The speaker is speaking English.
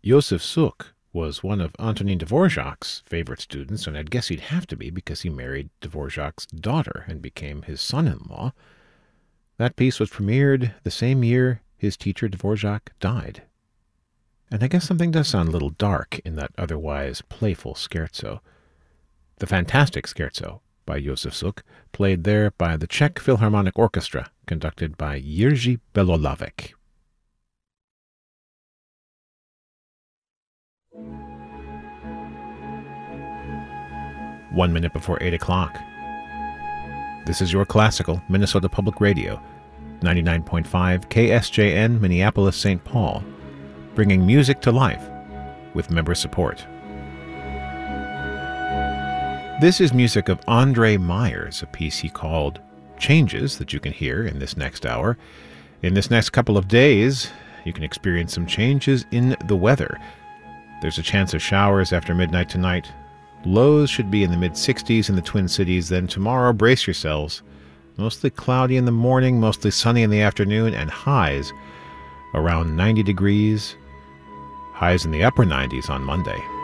Josef Suk was one of Antonin Dvorak's favorite students, and I'd guess he'd have to be because he married Dvorak's daughter and became his son-in-law. That piece was premiered the same year his teacher Dvorak died. And I guess something does sound a little dark in that otherwise playful scherzo. The fantastic scherzo by Josef Suk, played there by the Czech Philharmonic Orchestra, conducted by Jiří Belohlavek. One minute before 8 o'clock. This is your classical Minnesota Public Radio, 99.5 KSJN Minneapolis, St. Paul, bringing music to life with member support. This is music of Andre Myers, a piece he called Changes that you can hear in this next hour. In this next couple of days, you can experience some changes in the weather. There's a chance of showers after midnight tonight. Lows should be in the mid-60s in the Twin Cities. Then tomorrow, brace yourselves. Mostly cloudy in the morning, mostly sunny in the afternoon, and highs around 90 degrees. Highs in the upper 90s on Monday.